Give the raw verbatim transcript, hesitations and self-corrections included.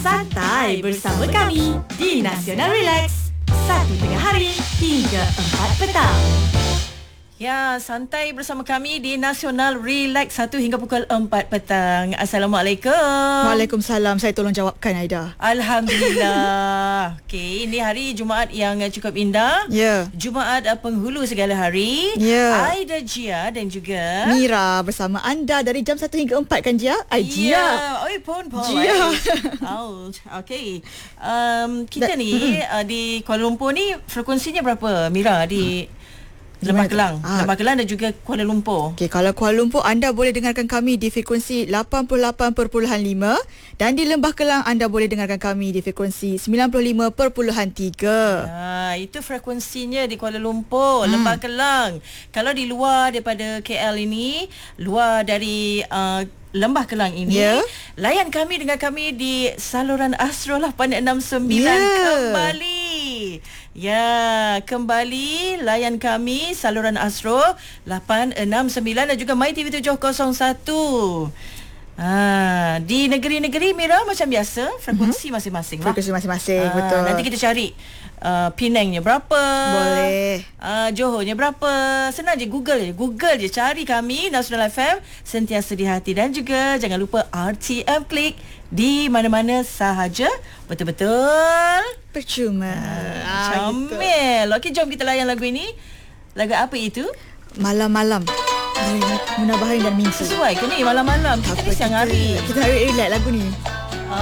Santai bersama kami di Nasional Relax. Satu tengah hari hingga empat petang. Ya, santai bersama kami di Nasional Relax satu hingga pukul empat petang. Assalamualaikum. Waalaikumsalam. Saya tolong jawabkan, Aida. Alhamdulillah. Okey, ini hari Jumaat yang cukup indah. Ya. Jumaat penghulu segala hari. Ya. Aida, Jia dan juga Mira bersama anda dari jam satu hingga empat kan, Jia? Ai, Jia. Ya. Oi, pun pun. Jia. Ouch. Okey. Um, kita da- ni uh, di Kuala Lumpur ni frekuensinya berapa, Mira, di Lembah Kelang, ah. Lembah Kelang dan juga Kuala Lumpur. Okey, kalau Kuala Lumpur anda boleh dengarkan kami di frekuensi lapan puluh lapan perpuluhan lima dan di Lembah Kelang anda boleh dengarkan kami di frekuensi sembilan puluh lima perpuluhan tiga. Ha, itu frekuensinya di Kuala Lumpur, hmm. Lembah Kelang. Kalau di luar daripada K L ini, luar dari uh, Lembah Kelang ini, yeah. layan kami dengan kami di saluran Astro lapan enam sembilan yeah. kembali. Ya, kembali layan kami saluran Astro lapan enam sembilan dan juga MyTV tujuh kosong satu. Ha, di negeri-negeri Mira macam biasa, frekuensi mm-hmm. masing-masing lah. Frekuensi masing-masing, ha, betul. Nanti kita cari uh, Penangnya berapa, boleh. Uh, Johornya berapa. Senang je, Google je. Google je, cari kami Nasional F M, sentiasa di hati. Dan juga jangan lupa R T M Klik di mana-mana sahaja. Betul-betul percuma. Ah, comel. Okey, jom kita layan lagu ini. Lagu apa itu? Malam-malam. Munah Bahari dan Minggu. Sesuai ke ni malam-malam? Kita ni siang hari. Kita nak relax lagu ni.